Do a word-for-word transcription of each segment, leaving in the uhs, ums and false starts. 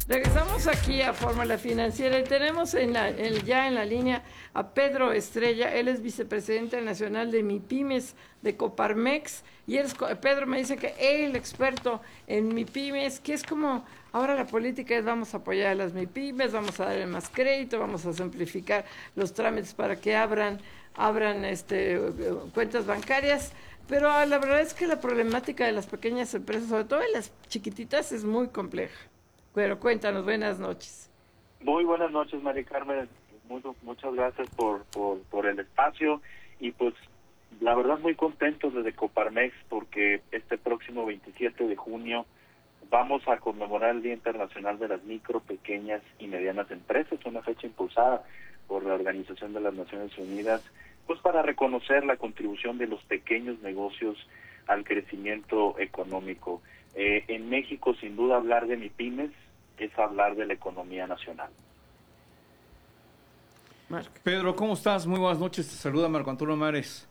Regresamos aquí a Fórmula Financiera y tenemos en la, en, ya en la línea a Pedro Estrella. Él es vicepresidente nacional de MIPYMES de Coparmex y él es, Pedro me dice que es el experto en MIPYMES, que es como ahora la política es vamos a apoyar a las MIPYMES, vamos a darle más crédito, vamos a simplificar los trámites para que abran abran este cuentas bancarias. Pero la verdad es que la problemática de las pequeñas empresas, sobre todo de las chiquititas, es muy compleja. Pero cuéntanos, buenas noches. Muy buenas noches, María Carmen. Mucho, muchas gracias por, por, por el espacio. Y pues, la verdad, muy contentos desde Coparmex porque este próximo veintisiete de junio vamos a conmemorar el Día Internacional de las Micro, Pequeñas y Medianas Empresas, una fecha impulsada por la Organización de las Naciones Unidas, pues para reconocer la contribución de los pequeños negocios al crecimiento económico. Eh, en México, sin duda, hablar de MIPYMES es hablar de la economía nacional. Marc. Pedro, ¿cómo estás? Muy buenas noches. Te saluda Marco Antonio Mares.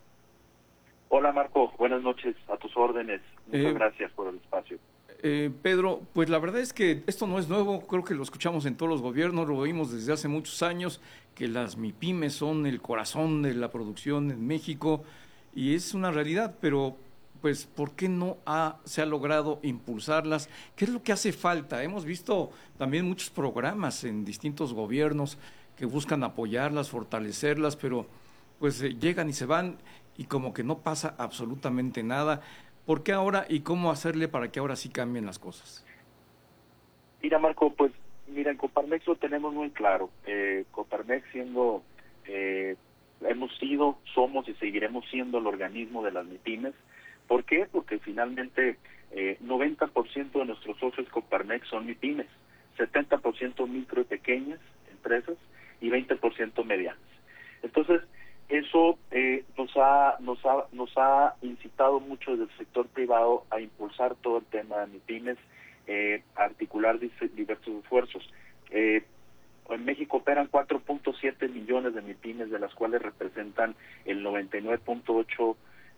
Hola, Marco. Buenas noches. A tus órdenes. Muchas eh, gracias por el espacio. Eh, Pedro, pues la verdad es que esto no es nuevo. Creo que lo escuchamos en todos los gobiernos. Lo oímos desde hace muchos años, que las MIPYMES son el corazón de la producción en México. Y es una realidad, pero pues, ¿por qué no ha, se ha logrado impulsarlas? ¿Qué es lo que hace falta? Hemos visto también muchos programas en distintos gobiernos que buscan apoyarlas, fortalecerlas, pero pues eh, llegan y se van y como que no pasa absolutamente nada. ¿Por qué ahora y cómo hacerle para que ahora sí cambien las cosas? Mira, Marco, pues mira, en Coparmex lo tenemos muy claro. Eh, Coparmex siendo, eh, hemos sido, somos y seguiremos siendo el organismo de las MIPYMES. ¿Por qué? Porque finalmente eh, noventa por ciento de nuestros socios Coparmex son MIPYMES, setenta por ciento micro y pequeñas empresas y veinte por ciento medianas. Entonces, eso eh, nos ha nos ha nos ha incitado mucho desde el sector privado a impulsar todo el tema de MIPYMES, eh, a articular diversos esfuerzos. Eh, en México operan cuatro punto siete millones de MIPYMES, de las cuales representan el noventa y nueve punto ocho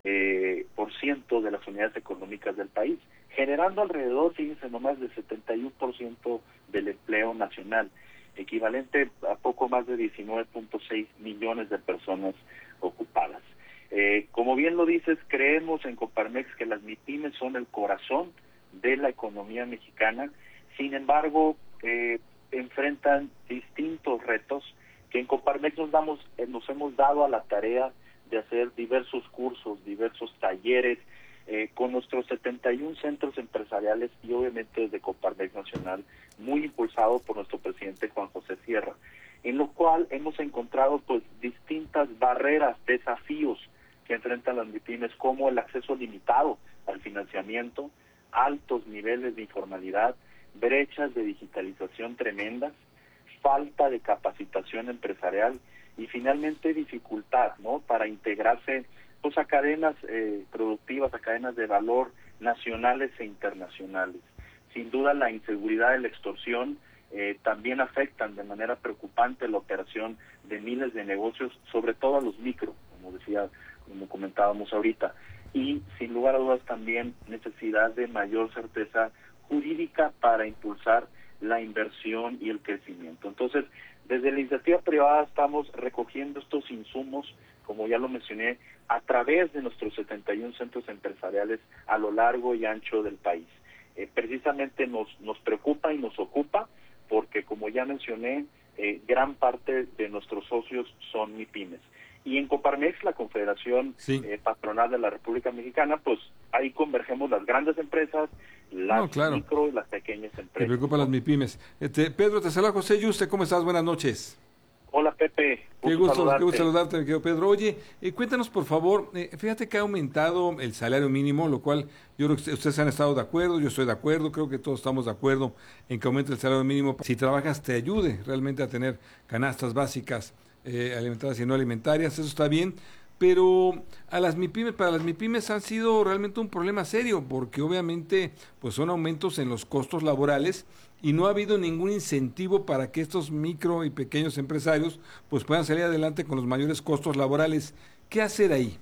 Eh, por ciento de las unidades económicas del país, generando alrededor, fíjense nomás, del setenta y uno por ciento del empleo nacional, equivalente a poco más de diecinueve punto seis millones de personas ocupadas. Eh, como bien lo dices, creemos en Coparmex que las MIPYMES son el corazón de la economía mexicana. Sin embargo, eh, enfrentan distintos retos que en Coparmex nos damos, eh, nos hemos dado a la tarea de hacer diversos cursos, diversos talleres, eh, con nuestros setenta y uno centros empresariales y obviamente desde Coparmex Nacional, muy impulsado por nuestro presidente Juan José Sierra, en lo cual hemos encontrado pues distintas barreras, desafíos que enfrentan las MIPYMES, como el acceso limitado al financiamiento, altos niveles de informalidad, brechas de digitalización tremendas, falta de capacitación empresarial y finalmente dificultad, ¿no?, para integrarse pues a cadenas eh, productivas, a cadenas de valor nacionales e internacionales. Sin duda la inseguridad y la extorsión eh, también afectan de manera preocupante la operación de miles de negocios, sobre todo a los micro, como decía, como comentábamos ahorita, y sin lugar a dudas también necesidad de mayor certeza jurídica para impulsar la inversión y el crecimiento. Entonces, desde la iniciativa privada estamos recogiendo estos insumos, como ya lo mencioné, a través de nuestros setenta y uno centros empresariales a lo largo y ancho del país. Eh, precisamente nos, nos preocupa y nos ocupa porque, como ya mencioné, eh, gran parte de nuestros socios son MIPYMES. Y en Coparmex, la Confederación sí. eh, Patronal de la República Mexicana, pues ahí convergemos las grandes empresas, las no, claro. micro y las pequeñas empresas. Me preocupan las MIPYMES. Este, Pedro, te saluda José Yuste, ¿cómo estás? Buenas noches. Hola, Pepe. Gusto qué gusto saludarte, qué gusto saludarte, mi querido Pedro. Oye, eh, cuéntanos, por favor, eh, fíjate que ha aumentado el salario mínimo, lo cual yo creo que ustedes han estado de acuerdo, yo estoy de acuerdo, creo que todos estamos de acuerdo en que aumente el salario mínimo. Si trabajas, te ayude realmente a tener canastas básicas eh, alimentadas y no alimentarias, eso está bien. Pero a las MIPYMES, para las MIPYMES han sido realmente un problema serio, porque obviamente pues son aumentos en los costos laborales y no ha habido ningún incentivo para que estos micro y pequeños empresarios pues puedan salir adelante con los mayores costos laborales. ¿Qué hacer ahí?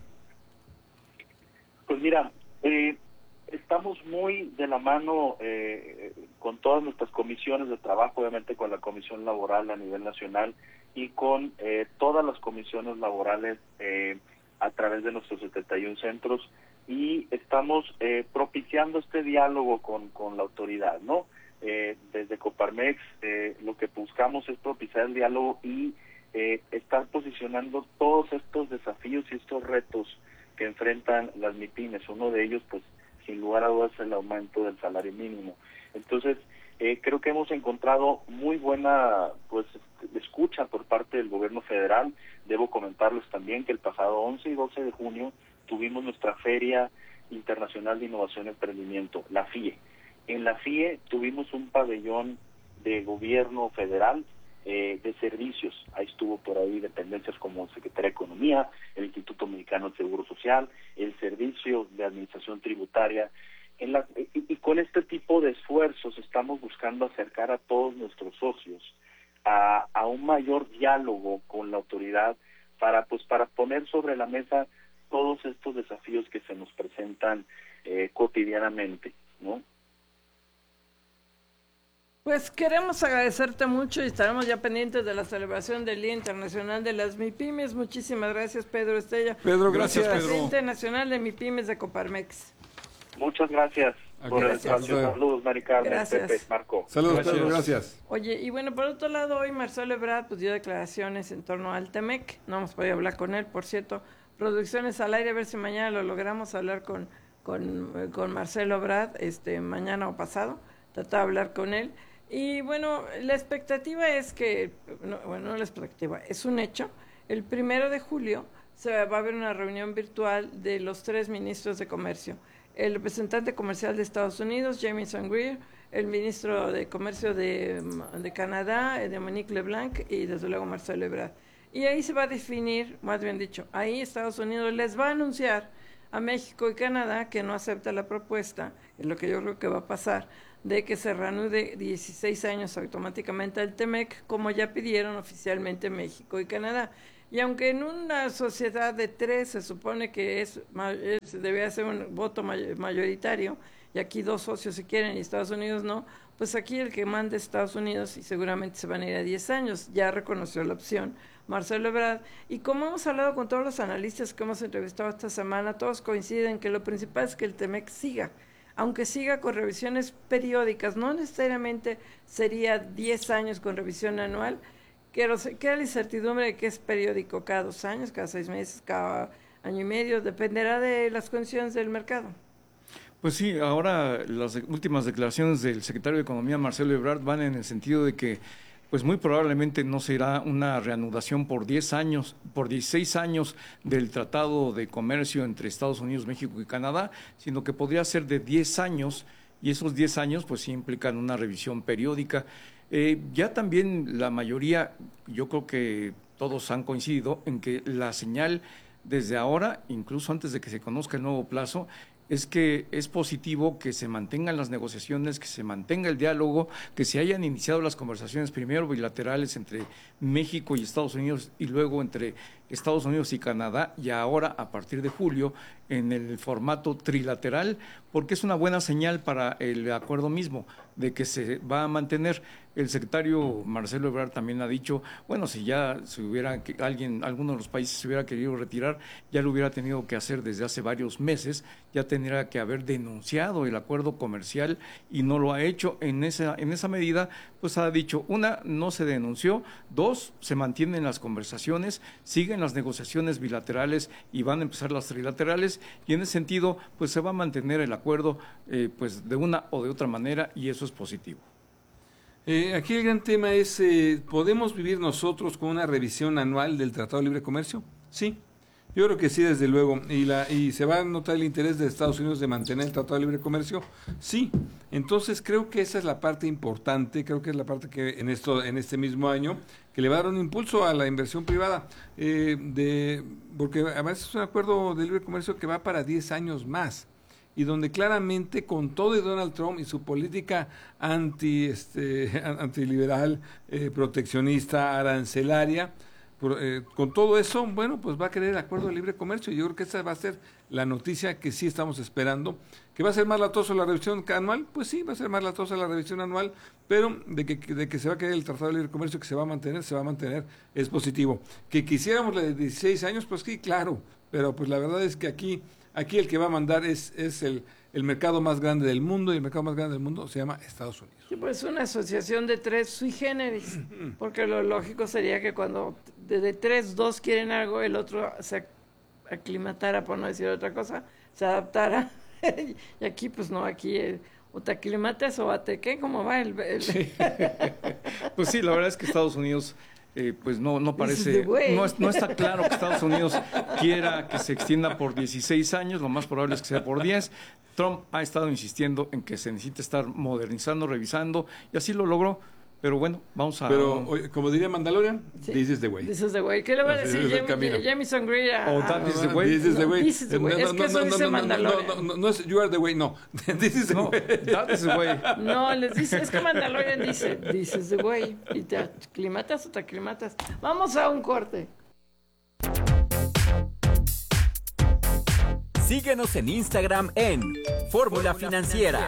Pues mira, eh, estamos muy de la mano eh, con todas nuestras comisiones de trabajo, obviamente con la Comisión Laboral a nivel nacional y con eh, todas las comisiones laborales eh, a través de nuestros setenta y uno centros, y estamos eh, propiciando este diálogo con, con la autoridad, ¿no? Eh, desde Coparmex eh, lo que buscamos es propiciar el diálogo y eh, estar posicionando todos estos desafíos y estos retos que enfrentan las MIPYMES. Uno de ellos, pues, sin lugar a dudas, es el aumento del salario mínimo. Entonces, eh, creo que hemos encontrado muy buena, pues, escucha por parte del gobierno federal. Debo comentarles también que el pasado once y doce de junio tuvimos nuestra Feria Internacional de Innovación y Emprendimiento, la F I E. En la F I E tuvimos un pabellón de gobierno federal eh, de servicios. Ahí estuvo por ahí dependencias como Secretaría de Economía, el Instituto Mexicano del Seguro Social, el Servicio de Administración Tributaria. En la, y, y con este tipo de esfuerzos estamos buscando acercar a todos nuestros socios a, a un mayor diálogo con la autoridad para, pues, para poner sobre la mesa todos estos desafíos que se nos presentan eh, cotidianamente, ¿no? Pues queremos agradecerte mucho y estaremos ya pendientes de la celebración del Día Internacional de las MIPYMES. Muchísimas gracias, Pedro Estrella. Pedro, gracias. Gracias, Pedro. Presidente nacional de MIPYMES de Coparmex. Muchas gracias por Gracias. el espacio. Saludos, Mari Carmen, Gracias. Pepe, Marco. Saludos, Gracias. Pedro, gracias. Oye, y bueno, por otro lado, hoy Marcelo Ebrard pues, dio declaraciones en torno al Temec. No hemos podido hablar con él, por cierto. Producciones al aire, a ver si mañana lo logramos hablar con, con, con Marcelo Ebrard, este, mañana o pasado. Tratar de hablar con él. Y bueno, la expectativa es que, no, bueno, no la expectativa, es un hecho. El primero de julio se va a haber una reunión virtual de los tres ministros de Comercio. El representante comercial de Estados Unidos, Jamieson Greer, el ministro de Comercio de, de Canadá, Dominique LeBlanc, y desde luego Marcelo Ebrard. Y ahí se va a definir, más bien dicho, ahí Estados Unidos les va a anunciar a México y Canadá que no acepta la propuesta, es lo que yo creo que va a pasar, de que se reanude dieciséis años automáticamente al Temec, como ya pidieron oficialmente México y Canadá. Y aunque en una sociedad de tres se supone que es, es debe ser un voto mayoritario, y aquí dos socios se quieren y Estados Unidos no, pues aquí el que manda es Estados Unidos y seguramente se van a ir a diez años. Ya reconoció la opción Marcelo Ebrard. Y como hemos hablado con todos los analistas que hemos entrevistado esta semana, todos coinciden que lo principal es que el Temec siga, aunque siga con revisiones periódicas, no necesariamente sería diez años con revisión anual, que queda la incertidumbre de que es periódico, cada dos años, cada seis meses, cada año y medio, dependerá de las condiciones del mercado. Pues sí, ahora las últimas declaraciones del secretario de Economía, Marcelo Ebrard, van en el sentido de que pues muy probablemente no será una reanudación por diez años, por dieciséis años del Tratado de Comercio entre Estados Unidos, México y Canadá, sino que podría ser de diez años, y esos diez años pues sí implican una revisión periódica. Eh, ya también la mayoría, yo creo que todos han coincidido en que la señal desde ahora, incluso antes de que se conozca el nuevo plazo, es que es positivo que se mantengan las negociaciones, que se mantenga el diálogo, que se hayan iniciado las conversaciones primero bilaterales entre México y Estados Unidos y luego entre Estados Unidos y Canadá, y ahora a partir de julio en el formato trilateral, porque es una buena señal para el acuerdo mismo de que se va a mantener. El secretario Marcelo Ebrard también ha dicho, bueno, si ya se hubiera que alguien, alguno de los países se hubiera querido retirar, ya lo hubiera tenido que hacer desde hace varios meses, ya tendría que haber denunciado el acuerdo comercial y no lo ha hecho. En esa, en esa medida, pues ha dicho, una, no se denunció, dos, se mantienen las conversaciones, siguen las negociaciones bilaterales y van a empezar las trilaterales, y en ese sentido, pues se va a mantener el acuerdo eh, pues de una o de otra manera, y eso es positivo. Eh, aquí el gran tema es, eh, ¿podemos vivir nosotros con una revisión anual del Tratado de Libre Comercio? Sí, yo creo que sí, desde luego. ¿Y, la, y se va a notar el interés de Estados Unidos de mantener el Tratado de Libre Comercio? Sí. Entonces creo que esa es la parte importante, creo que es la parte que en esto en este mismo año, que le va a dar un impulso a la inversión privada, eh, de porque además es un acuerdo de libre comercio que va para diez años más, y donde claramente con todo de Donald Trump y su política anti este antiliberal, eh, proteccionista, arancelaria, Por, eh, con todo eso, bueno, pues va a querer el acuerdo de libre comercio. Yo creo que esa va a ser la noticia que sí estamos esperando. ¿Que va a ser más latoso la revisión anual? Pues sí, va a ser más latosa la revisión anual, pero de que, de que se va a querer el Tratado de Libre Comercio, que se va a mantener, se va a mantener, es positivo. Que quisiéramos la de dieciséis años, pues sí, claro, pero pues la verdad es que aquí, aquí el que va a mandar es, es el, el mercado más grande del mundo, y el mercado más grande del mundo se llama Estados Unidos. Sí, pues una asociación de tres sui generis, porque lo lógico sería que cuando de, de tres, dos quieren algo, el otro se aclimatara, por no decir otra cosa, se adaptara. Y aquí, pues no, aquí eh, o te aclimatas o te qué, ¿cómo va el...? el... Sí. Pues sí, la verdad es que Estados Unidos, eh, pues no, no parece, no, es, no está claro que Estados Unidos quiera que se extienda por dieciséis años, lo más probable es que sea por diez. Trump ha estado insistiendo en que se necesita estar modernizando, revisando, y así lo logró. Pero bueno, vamos a... Pero, como diría Mandalorian, sí. This is the way. This is the way. ¿Qué le va a decir Jamie, Jamison Greer? O that is the way. This is the way. This is the way. Es que eso dice Mandalorian. No, no, no es you are the way, no. This is the no, way. That is the way. No, les dice, es que Mandalorian dice, this is the way. Y te aclimatas o te aclimatas. Vamos a un corte. Síguenos en Instagram en Fórmula Financiera.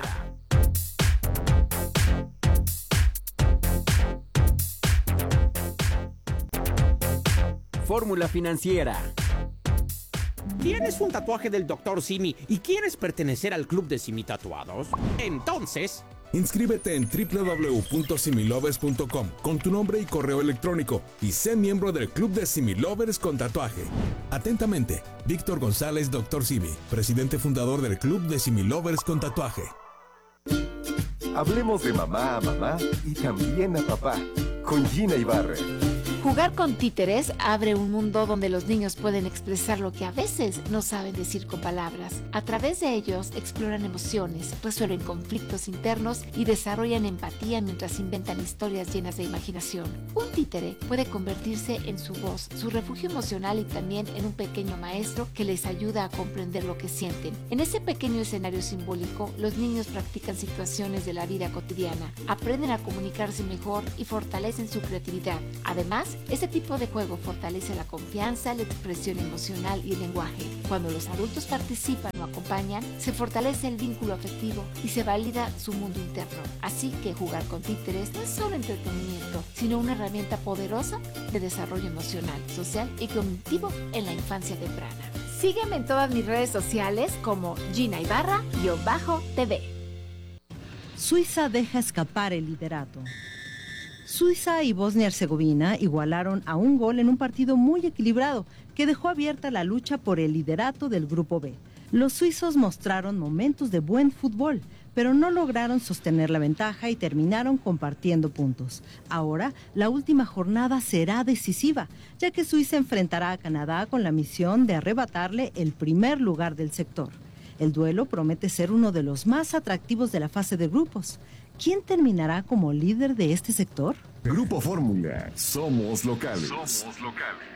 Fórmula Financiera. ¿Tienes un tatuaje del doctor Simi y quieres pertenecer al club de Simi Tatuados? Entonces... inscríbete en doble u doble u doble u punto similovers punto com con tu nombre y correo electrónico y sé miembro del club de Similovers con tatuaje. Atentamente, Víctor González, doctor Simi, presidente fundador del club de Similovers con tatuaje. Hablemos de mamá a mamá y también a papá, con Gina Ibarra. Jugar con títeres abre un mundo donde los niños pueden expresar lo que a veces no saben decir con palabras. A través de ellos exploran emociones, resuelven conflictos internos y desarrollan empatía mientras inventan historias llenas de imaginación. Un títere puede convertirse en su voz, su refugio emocional y también en un pequeño maestro que les ayuda a comprender lo que sienten. En ese pequeño escenario simbólico, los niños practican situaciones de la vida cotidiana, aprenden a comunicarse mejor y fortalecen su creatividad. Además, este tipo de juego fortalece la confianza, la expresión emocional y el lenguaje. Cuando los adultos participan o acompañan, se fortalece el vínculo afectivo y se valida su mundo interno. Así que jugar con títeres no es solo entretenimiento, sino una herramienta poderosa de desarrollo emocional, social y cognitivo en la infancia temprana. Sígueme en todas mis redes sociales como Gina Ibarra-T V. Suiza deja escapar el liderato. Suiza y Bosnia-Herzegovina igualaron a un gol en un partido muy equilibrado que dejó abierta la lucha por el liderato del Grupo B. Los suizos mostraron momentos de buen fútbol, pero no lograron sostener la ventaja y terminaron compartiendo puntos. Ahora, la última jornada será decisiva, ya que Suiza enfrentará a Canadá con la misión de arrebatarle el primer lugar del sector. El duelo promete ser uno de los más atractivos de la fase de grupos. ¿Quién terminará como líder de este sector? Grupo Fórmula. Somos locales. Somos locales.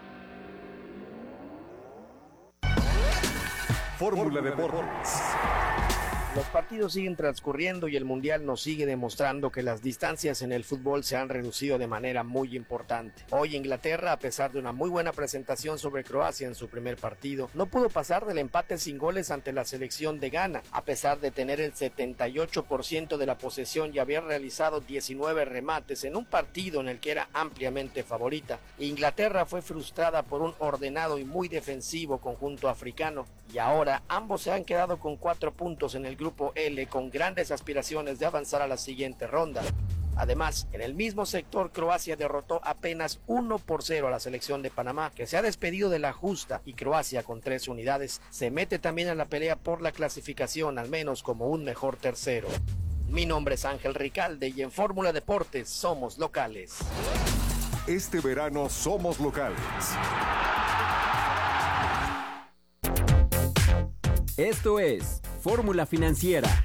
Fórmula Deportes. Los partidos siguen transcurriendo y el Mundial nos sigue demostrando que las distancias en el fútbol se han reducido de manera muy importante. Hoy Inglaterra, a pesar de una muy buena presentación sobre Croacia en su primer partido, no pudo pasar del empate sin goles ante la selección de Ghana, a pesar de tener el setenta y ocho por ciento de la posesión y haber realizado diecinueve remates en un partido en el que era ampliamente favorita. Inglaterra fue frustrada por un ordenado y muy defensivo conjunto africano y ahora ambos se han quedado con cuatro puntos en el grupo Grupo L con grandes aspiraciones de avanzar a la siguiente ronda. Además, en el mismo sector, Croacia derrotó apenas uno por cero a la selección de Panamá, que se ha despedido de la justa, y Croacia, con tres unidades, se mete también a la pelea por la clasificación, al menos como un mejor tercero. Mi nombre es Ángel Ricalde y en Fórmula Deportes somos locales. Este verano somos locales. Esto es Fórmula Financiera.